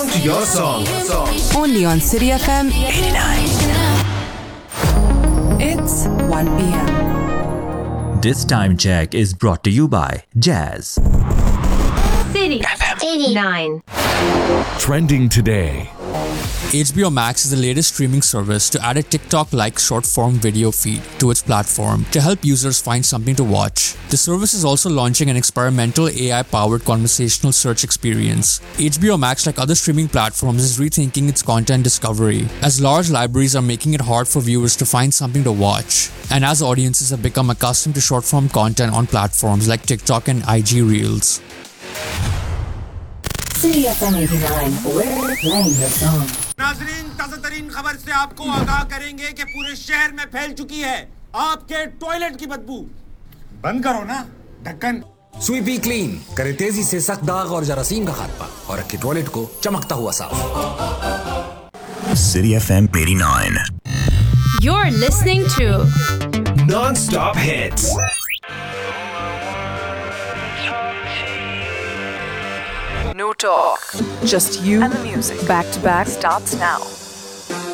Your song. Only on City FM 89. It's 1 p.m. This time check is brought to you by Jazz. City FM 89. Trending today. HBO Max is the latest streaming service to add a TikTok-like short-form video feed to its platform to help users find something to watch. The service is also launching an experimental AI-powered conversational search experience. HBO Max, like other streaming platforms, is rethinking its content discovery, as large libraries are making it hard for viewers to find something to watch, and as audiences have become accustomed to short-form content on platforms like TikTok and IG Reels. City FM 89, we're playing your song. नाज़रीन, ताज़ा-तरीन खबर से आपको आगाह करेंगे कि पूरे शहर में फैल चुकी है आपके टॉयलेट की बदबू। बंद करो ना ढक्कन। स्वीपी क्लीन करे तेजी से सख्त दाग और जरासीम का खात्मा और रखे टॉयलेट को चमकता हुआ साफ। City FM 89. You're listening to Non-stop hits. No talk. Just you and the music. Back to back starts now.